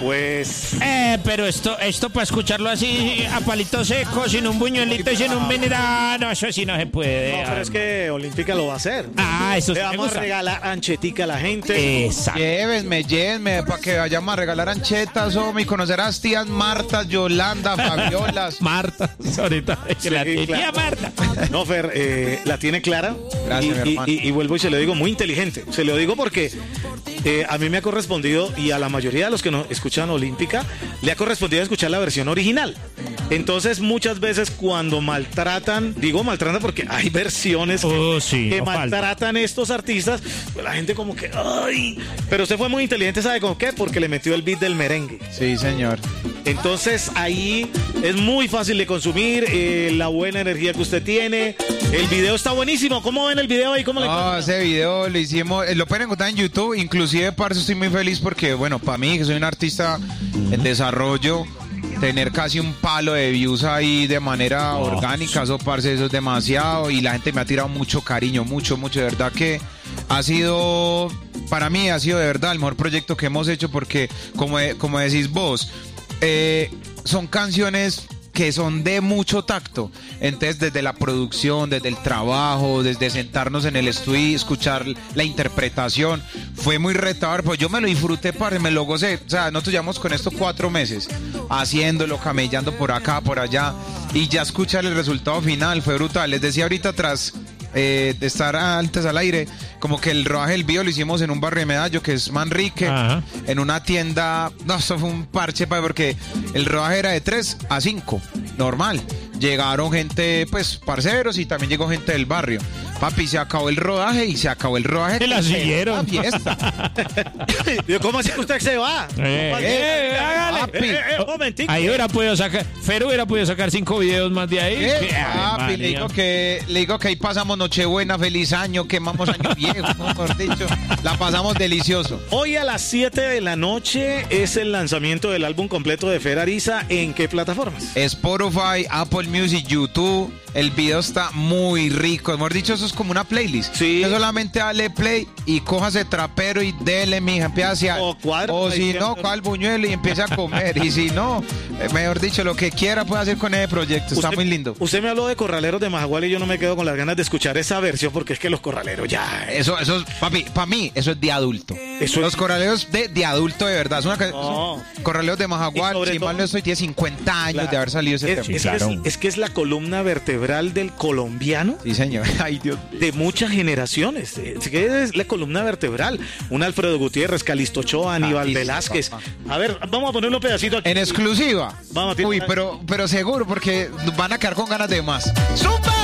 Pues... Pero esto para escucharlo así a palito seco, sin un buñuelito y sin un vinagre, no, eso sí no se puede. No, pero es que Olímpica lo va a hacer. Eso Le sí me vamos a gusta. regalar anchetica a la gente. Exacto. Llévenme para que vayamos a regalar anchetas, y conocer a las tías Marta, Yolanda, Fabiolas. Marta, ahorita que la Sí, tía claro. Marta. No, Fer, la tiene clara. Gracias, mi hermano. Y vuelvo y se lo digo, muy inteligente. Se lo digo porque a mí me ha correspondido, y a la mayoría de los que nos escuchan Olímpica, le ha correspondido escuchar la versión original. Entonces, muchas veces cuando maltratan, digo maltratan porque hay versiones Sí, que no falta. maltratan estos artistas, pues la gente como que, ¡ay! Pero usted fue muy inteligente, ¿sabe con qué? Porque le metió el beat del merengue. Sí, señor. Entonces ahí es muy fácil de consumir, la buena energía que usted tiene. El video está buenísimo. ¿Cómo ven el video ahí? ¿Cómo le No, ese video lo hicimos, lo pueden encontrar en YouTube. Inclusive, parce, estoy muy feliz porque, bueno, para mí, que soy un artista en desarrollo, tener casi un palo de views ahí de manera orgánica, eso, parce, eso es demasiado. Y la gente me ha tirado mucho cariño, mucho, de verdad que ha sido, para mí ha sido de verdad el mejor proyecto que hemos hecho porque, como decís vos, son canciones que son de mucho tacto. Entonces, desde la producción, desde el trabajo, desde sentarnos en el estudio y escuchar la interpretación, fue muy retador, pues yo me lo disfruté, parce, me lo gocé. O sea, nosotros llevamos con esto 4 meses, haciéndolo, camellando por acá, por allá, y ya escuchar el resultado final fue brutal. Les decía ahorita tras de estar antes al aire, como que el rodaje del video lo hicimos en un barrio de Medallo que es Manrique, en una tienda. No, eso fue un parche, porque el rodaje era de 3 a 5, normal. Llegaron gente, pues, parceros, y también llegó gente del barrio. Papi, se acabó el rodaje y se acabó el rodaje. Y la siguieron. La fiesta. ¿Cómo así que usted se va? Hágale. Papi. Un momentico. Ahí hubiera podido sacar, Fer hubiera podido sacar 5 videos más de ahí. Papi, le digo que ahí pasamos Nochebuena, feliz año, quemamos año viejo, mejor dicho. La pasamos delicioso. Hoy a las 7 de la noche es el lanzamiento del álbum completo de Fer Ariza. ¿En qué plataformas? Spotify, Apple Music, YouTube. El video está muy rico. Mejor dicho, eso es como una playlist. Sí. Usted solamente dale play y cójase trapero y dele, mija, empieza O cuadro, o ahí si siempre. no, cuál buñuelo y empieza a comer. Y si no, mejor dicho, lo que quiera puede hacer con ese proyecto. Está muy lindo. Usted me habló de Corraleros de Majagual y yo no me quedo con las ganas de escuchar esa versión porque es que los corraleros ya... Eso es, papi, para mí, eso es de adulto. Eso Los corraleros de adulto, de verdad. No. Corraleros de Y Majagual, sobre si mal todo- no estoy, tiene 50 años Claro. de haber salido ese tema. Es que es la columna vertebral del colombiano Sí, señor. Ay, Dios mío. de muchas generaciones. Es que es la columna vertebral. Un Alfredo Gutiérrez, Calixto Ochoa, Aníbal sí, Velázquez. papá. A ver, vamos a poner un pedacito aquí. En exclusiva. Vamos a tirar- Uy, pero seguro, porque van a quedar con ganas de más. ¡Zumba!